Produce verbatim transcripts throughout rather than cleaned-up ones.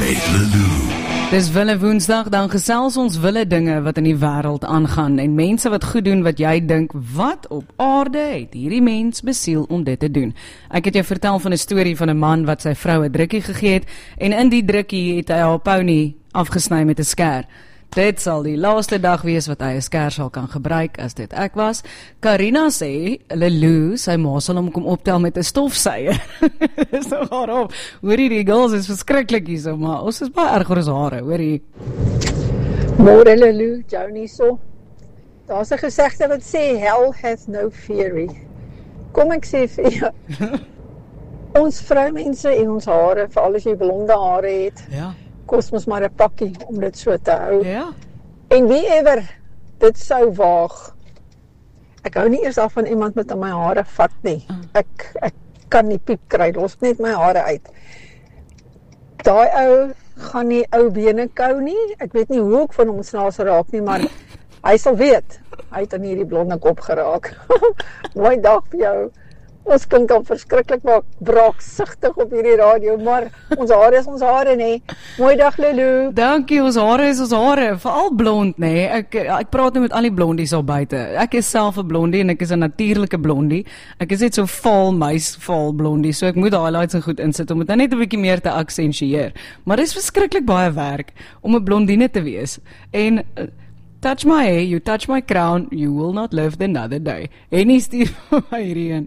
Lelou. Dis Wille Woensdag, dan gesels ons wille dinge wat in die wêreld aangaan en mense wat goed doen wat jy dink, wat op aarde het hierdie mens besiel om dit te doen. Ek het jou vertel van 'n storie van 'n man wat sy vrou 'n drukkie gegee het en in die drukkie het hy haar pony afgesny met 'n skêr. Dit sal die laaste dag wees wat hy 'n skêr sal kan gebruik as dit ek was. Karina sê, Lelou, sy ma sal hom kom optel met 'n stofsuier. Dis nog daarop. Hoorie, die girls is verskriklik hierso, maar ons is baie erg oor ons hare, hoorie. Môre Lelou, Joni so. Daar's 'n gesegde wat sê hell hath no fury. Kom ek sê vir jou. Ons vroumense en ons hare, veral as jy blonde hare het. Ja. Kos ons maar 'n pakkie om dit so te hou. Ja. En wie ever dit sou waag. Ek hou nie eers af van iemand met aan my hare vat nie. Ek ek kan nie piep kry, los net my hare uit. Daai ou gaan nie ou bene kou nie. Ek weet nie hoe ek van hom snaaks raak nie, maar hy sal weet. Hy het aan hierdie blonde kop geraak. Mooi dag vir jou. Ons klink dan verskriklik maar braaksigtig op hierdie radio, maar ons hare is ons hare, nee. Mooi dag, Lelou. Dankie, ons hare is ons hare, veral blond, nee. Ek ek praat nou met al die blondies al buite. Ek is self 'n blondie en ek is 'n natuurlike blondie. Ek is net so vaal muis, vaal blondie, so ek moet highlights en goed insit om dit net 'n bietjie meer te aksentueer. Maar dis verskriklik baie werk om 'n blondine te wees. En uh, touch my hair, you touch my crown, you will not live another day. En nie stuur my hierheen.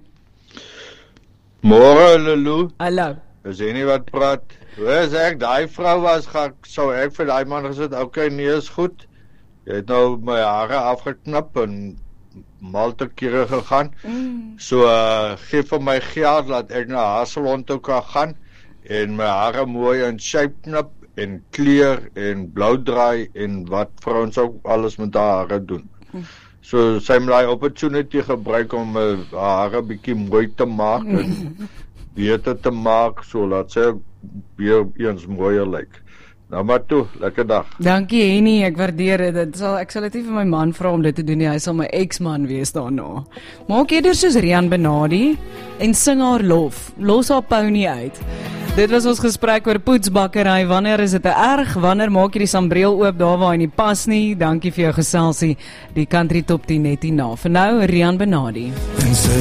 Môre Lelou. Hallo. Is jy nie wat praat? Hoe is ek, daai vrou was, ga, sou ek vir daai man gesit, okay, nee is goed. Jy het nou my hare afgeknip en malte kere gegaan. Mm. So uh, geef vir my geld, laat ek na Hazelhond toe kan gaan en my hare mooi in shape knip en kleur en blou draai en wat vrouens ook alles met haar hare doen. Mm. So sy moet daai opportunity gebruik om uh, haar 'n bietjie mooi te maak en beter te maak, so laat sy weer eens mooier lyk. Nou maar toe, lekker dag. Dankie Henny, ek waardeer dit. Sal ek sal dit nie vir my man vra om dit te doen nie. Hy sal my ex-man wees daarna. Maak eerder soos Rian Benadi en sing haar lof. Los haar pony uit. Dit was ons gesprek oor poetsbakkery. Wanneer is dit 'n erg? Wanneer maak jy die sambreel oop daar waar hy nie pas nie? Dankie vir jou geselsie. Die Country Top tien net hierna. Vir nou Rian Benadi.